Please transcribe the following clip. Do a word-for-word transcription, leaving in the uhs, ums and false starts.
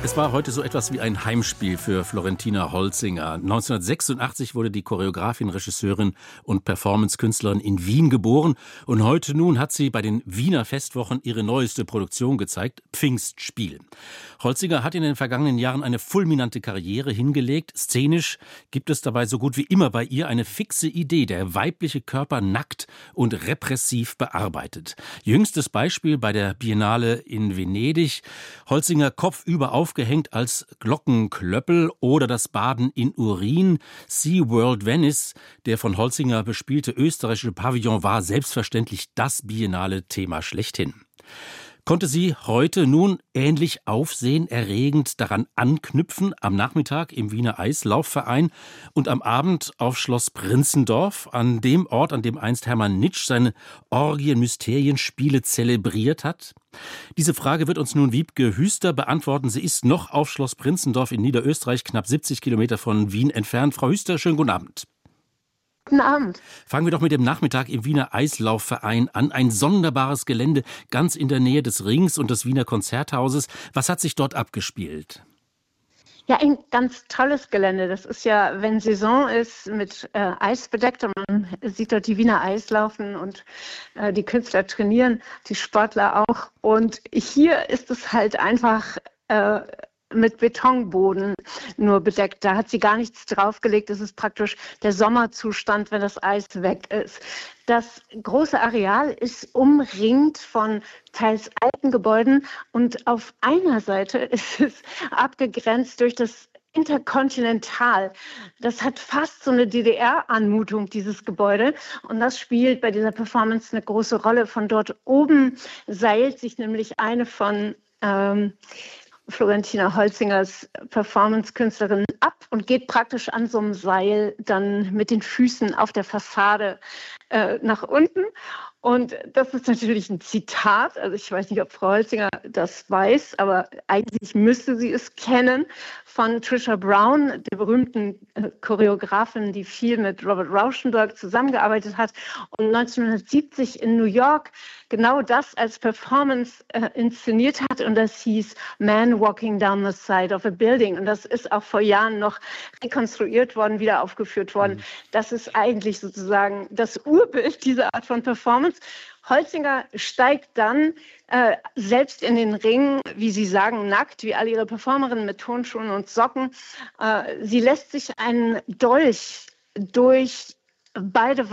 Es war heute so etwas wie ein Heimspiel für Florentina Holzinger. neunzehnhundertsechsundachtzig wurde die Choreografin, Regisseurin und Performance-Künstlerin in Wien geboren. Und heute nun hat sie bei den Wiener Festwochen ihre neueste Produktion gezeigt, Pfingstspiel. Holzinger hat in den vergangenen Jahren eine fulminante Karriere hingelegt. Szenisch gibt es dabei so gut wie immer bei ihr eine fixe Idee, der weibliche Körper nackt und repressiv bearbeitet. Jüngstes Beispiel bei der Biennale in Venedig. Holzinger kopfüber aufgehängt als Glockenklöppel oder das Baden in Urin. Sea World Venice, der von Holzinger bespielte österreichische Pavillon, war selbstverständlich das biennale Thema schlechthin. Konnte sie heute nun ähnlich aufsehenerregend daran anknüpfen, am Nachmittag im Wiener Eislaufverein und am Abend auf Schloss Prinzendorf, an dem Ort, an dem einst Hermann Nitsch seine Orgien-Mysterienspiele zelebriert hat? Diese Frage wird uns nun Wiebke Hüster beantworten. Sie ist noch auf Schloss Prinzendorf in Niederösterreich, knapp siebzig Kilometer von Wien entfernt. Frau Hüster, schönen guten Abend. Guten Abend. Fangen wir doch mit dem Nachmittag im Wiener Eislaufverein an. Ein sonderbares Gelände ganz in der Nähe des Rings und des Wiener Konzerthauses. Was hat sich dort abgespielt? Ja, ein ganz tolles Gelände. Das ist ja, wenn Saison ist, mit äh, Eis bedeckt und man sieht dort die Wiener Eislaufen und äh, die Künstler trainieren, die Sportler auch. Und hier ist es halt einfach äh, mit Betonboden nur bedeckt. Da hat sie gar nichts draufgelegt. Das ist praktisch der Sommerzustand, wenn das Eis weg ist. Das große Areal ist umringt von teils alten Gebäuden und auf einer Seite ist es abgegrenzt durch das Interkontinental. Das hat fast so eine D D R-Anmutung, dieses Gebäude. Und das spielt bei dieser Performance eine große Rolle. Von dort oben seilt sich nämlich eine von ähm, Florentina Holzingers Performance-Künstlerin ab und geht praktisch an so einem Seil dann mit den Füßen auf der Fassade äh, nach unten. Und das ist natürlich ein Zitat, also ich weiß nicht, ob Frau Holzinger das weiß, aber eigentlich müsste sie es kennen, von Trisha Brown, der berühmten äh, Choreografin, die viel mit Robert Rauschenberg zusammengearbeitet hat und neunzehnhundertsiebzig in New York genau das als Performance äh, inszeniert hat und das hieß Man Walking Down the Side of a Building und das ist auch vor Jahren noch rekonstruiert worden, wieder aufgeführt worden. Mhm. Das ist eigentlich sozusagen das Urbild dieser Art von Performance. Holzinger steigt dann äh, selbst in den Ring, wie Sie sagen, nackt, wie alle ihre Performerinnen mit Turnschuhen und Socken. Äh, sie lässt sich einen Dolch durch beide